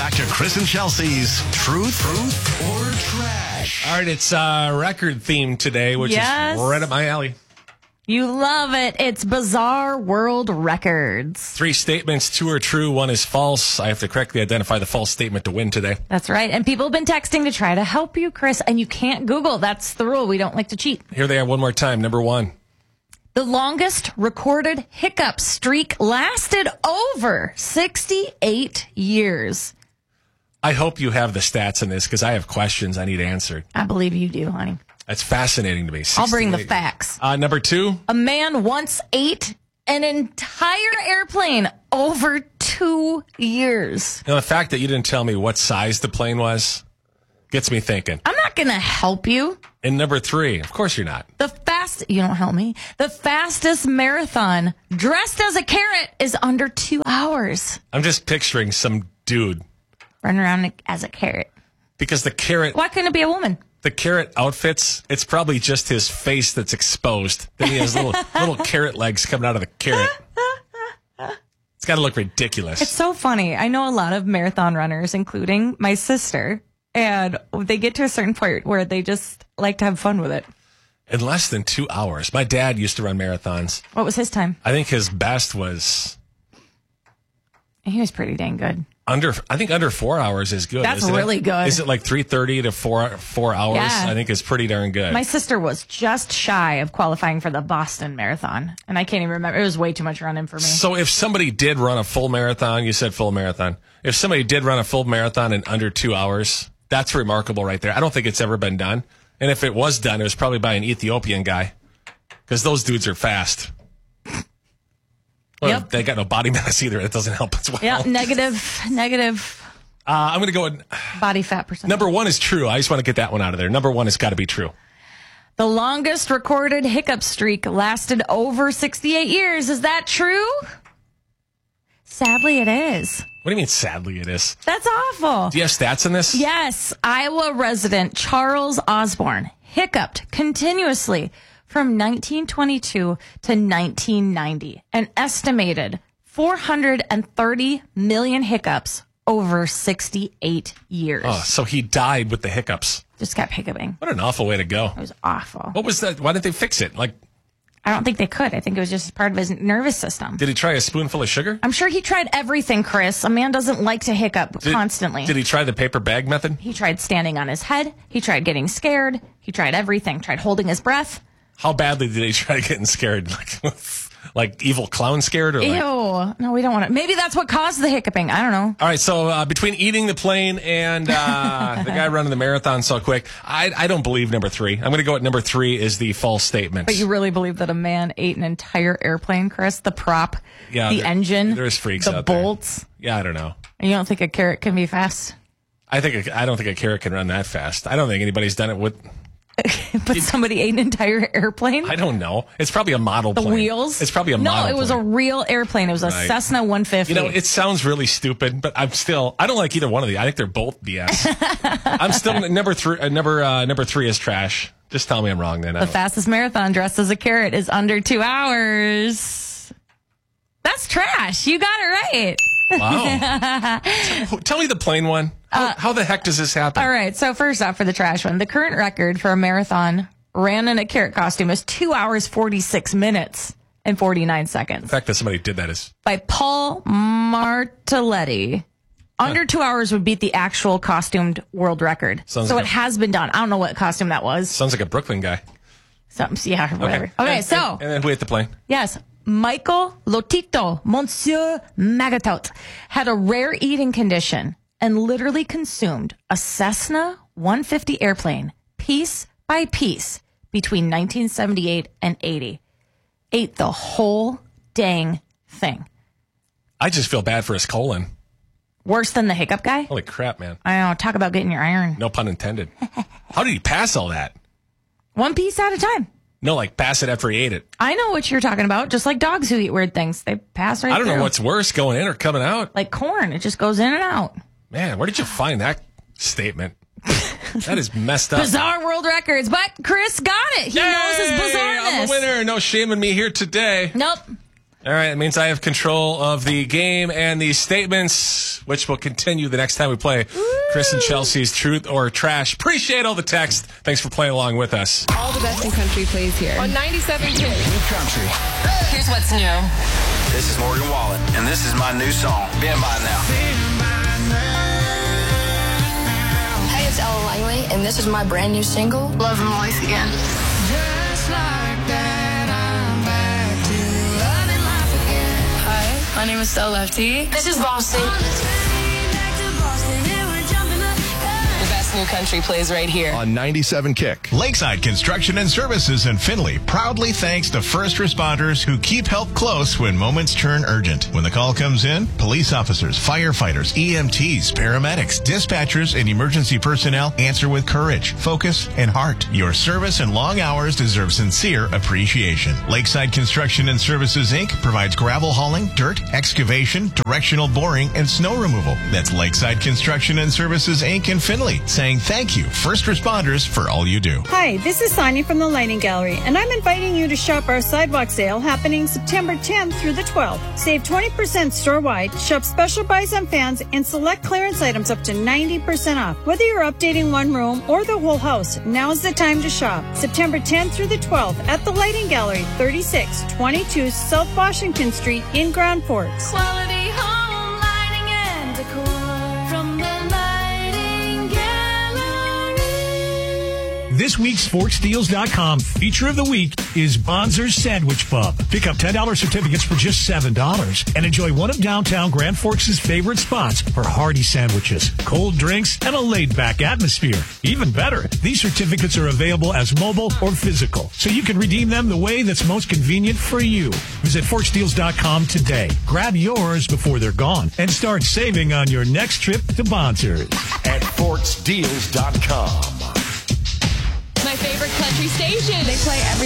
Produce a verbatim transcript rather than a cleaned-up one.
back to Chris and Chelsea's Truth, Truth or Trash. All right, it's uh, record theme today, which Yes. is right up my alley. You love it. It's Bizarre World Records. Three statements, two are true, one is false. I have to correctly identify the false statement to win today. That's right. And people have been texting to try to help you, Chris, and you can't Google. That's the rule. We don't like to cheat. Here they are one more time. Number one. The longest recorded hiccup streak lasted over sixty-eight years. I hope you have the stats in this because I have questions I need answered. I believe you do, honey. That's fascinating to me. I'll bring the sixty-eight. facts. Uh, number two. A man once ate an entire airplane over two years. You know, the fact that you didn't tell me what size the plane was gets me thinking. I'm not going to help you. And number three, of course you're not. The fast, you don't help me. The fastest marathon dressed as a carrot is under two hours. I'm just picturing some dude Running around as a carrot. because the carrot, Why couldn't it be a woman? the carrot outfits, it's probably just his face that's exposed. Then he has little little carrot legs coming out of the carrot. It's got to look ridiculous. It's so funny. I know a lot of marathon runners, including my sister, and they get to a certain point where they just like to have fun with it. In less than two hours. My dad used to run marathons. What was his time? I think his best was He was pretty dang good. under. I think under four hours is good. That's isn't it? really good. Is it like three thirty to four four hours? Yeah. I think is pretty darn good. My sister was just shy of qualifying for the Boston Marathon, and I can't even remember. It was way too much running for me. So if somebody did run a full marathon, you said full marathon. If somebody did run a full marathon in under two hours, that's remarkable right there. I don't think it's ever been done. And if it was done, it was probably by an Ethiopian guy because those dudes are fast. Well, Yep. they got no body mass either. That doesn't help as well. Yeah, negative, negative Uh, I'm going to go with body fat percentage. number one is true. I just want to get that one out of there. Number one has got to be true. The longest recorded hiccup streak lasted over sixty-eight years. Is that true? Sadly, it is. What do you mean, sadly, it is? That's awful. Do you have stats in this? Yes, Iowa resident Charles Osborne hiccuped continuously from nineteen twenty-two to nineteen ninety, an estimated four hundred thirty million hiccups over sixty-eight years. Oh, so he died with the hiccups. Just kept hiccuping. What an awful way to go. It was awful. What was that? Why didn't they fix it? Like, I don't think they could. I think it was just part of his nervous system. did he try a spoonful of sugar? I'm sure he tried everything, Chris. A man doesn't like to hiccup Did- constantly. Did he try the paper bag method? He tried standing on his head. He tried getting scared. He tried everything. Tried holding his breath. How badly did he try getting scared? Like, like evil clown scared? Or Ew. like? No, we don't want to. Maybe that's what caused the hiccuping. I don't know. All right, so uh, between eating the plane and uh, the guy running the marathon so quick, I, I don't believe number three. I'm going to go at number three is the false statement. But you really believe that a man ate an entire airplane, Chris? The prop, Yeah, the there- engine, there's freaks the out there. bolts. Yeah, I don't know. And you don't think a carrot can be fast? I think a, I don't think a carrot can run that fast. I don't think anybody's done it with. But somebody ate an entire airplane? I don't know. It's probably a model The plane. wheels? It's probably a no, model it was a plane. real airplane. It was a Right. Cessna one fifty. You know, it sounds really stupid, but I'm still. I don't like either one of these. I think they're both B S. I'm still number three. Uh, number uh, number three is trash. Just tell me I'm wrong. Then I The don't- fastest marathon dressed as a carrot is under two hours. That's trash. You got it right. Wow. T- Tell me the plain one. How, how the heck does this happen? All right. So first off, for the trash one, the current record for a marathon ran in a carrot costume is two hours, forty-six minutes and forty-nine seconds The fact that somebody did that is. by Paul Martelletti. Under two hours would beat the actual costumed world record. Sounds so like it a- has been done. I don't know what costume that was. Sounds like a Brooklyn guy. Something, yeah, whatever. Okay, And- so and, and then who ate the plane? yes, Michael Lotito, Monsieur Magatot, had a rare eating condition and literally consumed a Cessna one fifty airplane piece by piece between nineteen seventy-eight and eighty. Ate the whole dang thing. I just feel bad for his colon. Worse than the hiccup guy? Holy crap, man. I know, talk about getting your iron. No pun intended. How did he pass all that? One piece at a time. No, like pass it after he ate it. I know what you're talking about. Just like dogs who eat weird things. They pass right I don't through. know what's worse, going in or coming out. Like corn. It just goes in and out. Man, where did you find that statement? That is messed up. Bizarre world records. But Chris got it. He knows his Yay! bizarreness. I'm a winner. No shaming me here today. Nope. All right, that means I have control of the game and the statements, which will continue the next time we play Woo! Chris and Chelsea's Truth or Trash. Appreciate all the text. Thanks for playing along with us. All the best in country plays here on ninety-seven Kids. New country. Here's what's new. This is Morgan Wallen, and this is my new song, Been By Now. Hey, it's Ella Langley, and this is my brand new single, Love and Life Again. Just like that, I'm back to loving life again. Hi, my name is Stella Lefty. This is Boston. The best new country plays right here On ninety-seven Kick. Lakeside Construction and Services in Findlay proudly thanks the first responders who keep help close when moments turn urgent. When the call comes in, police officers, firefighters, E M Ts, paramedics, dispatchers, and emergency personnel answer with courage, focus, and heart. Your service and long hours deserve sincere appreciation. Lakeside Construction and Services, Incorporated provides gravel hauling, dirt, excavation, directional boring, and snow removal. That's Lakeside Construction and Services, Incorporated in Findlay, saying thank you, first responders, for all you do. Hi, this is Sonia from the Lighting Gallery, and I'm inviting you to shop our sidewalk sale happening September tenth through the twelfth. Save twenty percent store-wide, shop special buys on fans, and select clearance items up to ninety percent off. Whether you're updating one room or the whole house, now's the time to shop. September tenth through the twelfth at the Lighting Gallery, thirty-six twenty-two South Washington Street in Grand Forks. Quality home lighting and decor from the Lighting Gallery. This week's Forks Deals dot com feature of the week is Bonzer's Sandwich Pub. Pick up ten dollars certificates for just seven dollars and enjoy one of downtown Grand Forks' favorite spots for hearty sandwiches, cold drinks, and a laid-back atmosphere. Even better, these certificates are available as mobile or physical, so you can redeem them the way that's most convenient for you. Visit Forks Deals dot com today. Grab yours before they're gone and start saving on your next trip to Bonzer's. At Forks Deals dot com. my favorite country station. They play every